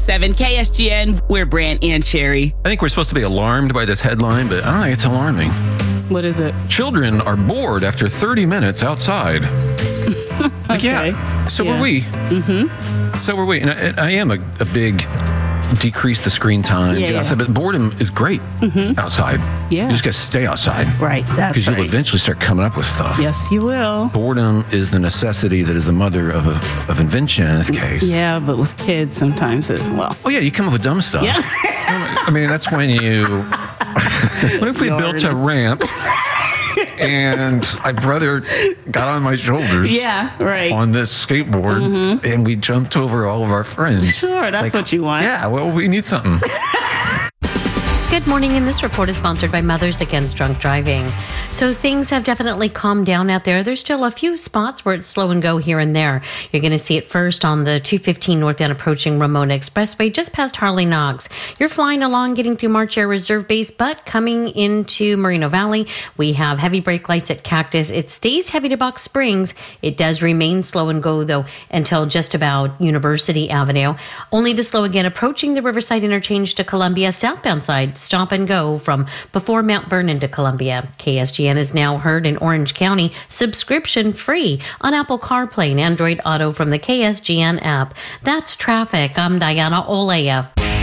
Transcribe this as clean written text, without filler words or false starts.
94.7 KSGN. We're Brand and Sherry. I think we're supposed to be alarmed by this headline, but I don't think it's alarming. What is it? Children are bored after 30 minutes outside. Like, Okay. yeah, so were we. Mm-hmm. So were we. And I am a big decrease the screen time, get outside, but boredom is great outside. Yeah. You just got to stay outside. Right, that's Because right. you'll eventually start coming up with stuff. Yes, you will. Boredom is the necessity that is the mother of invention in this case. Yeah, but with kids, sometimes Oh, yeah, you come up with dumb stuff. Yeah. I mean, that's when you... What if we built a ramp and my brother got on my shoulders Yeah, right. on this skateboard and we jumped over all of our friends? Sure, that's what you want. Yeah, well, we need something. Good morning, and this report is sponsored by Mothers Against Drunk Driving. So things have definitely calmed down out there. There's still a few spots where it's slow and go here and there. You're going to see it first on the 215 northbound approaching Ramona Expressway, just past Harley Knox. You're flying along, getting through March Air Reserve Base, but coming into Moreno Valley, we have heavy brake lights at Cactus. It stays heavy to Box Springs. It does remain slow and go, though, until just about University Avenue. Only to slow again approaching the Riverside Interchange to Columbia, southbound side. Stop and go from before Mount Vernon to Columbia. KSGN is now heard in Orange County, subscription free on Apple CarPlay and Android Auto from the KSGN app. That's traffic. I'm Diana Olea.